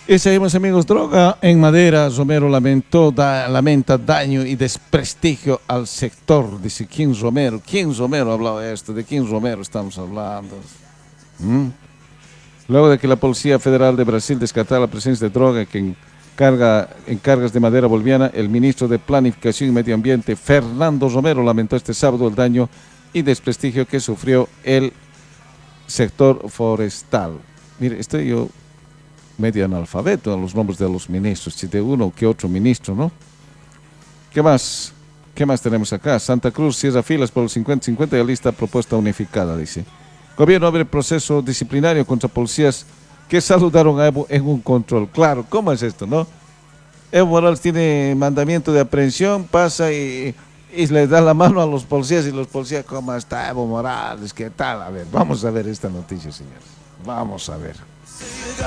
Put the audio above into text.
Y seguimos, amigos. Droga en Madera. Romero lamenta daño y desprestigio al sector. Dice, ¿quién Romero? ¿Quién Romero ha hablado de esto? ¿De quién Romero estamos hablando? ¿Mm? Luego de que la Policía Federal de Brasil descartara la presencia de droga en cargas de madera boliviana, el ministro de Planificación y Medio Ambiente, Fernando Romero, lamentó este sábado el daño y desprestigio que sufrió el sector forestal. Mire, estoy yo medio analfabeto a los nombres de los ministros, de uno que otro ministro, ¿no? ¿Qué más? ¿Qué más tenemos acá? Santa Cruz cierra filas por los 50-50 y lista propuesta unificada, dice. Gobierno abre proceso disciplinario contra policías que saludaron a Evo en un control. Claro, ¿cómo es esto, no? Evo Morales tiene mandamiento de aprehensión, pasa y le da la mano a los policías y los policías, ¿cómo está Evo Morales? ¿Qué tal? A ver, vamos a ver esta noticia, señores. Vamos a ver.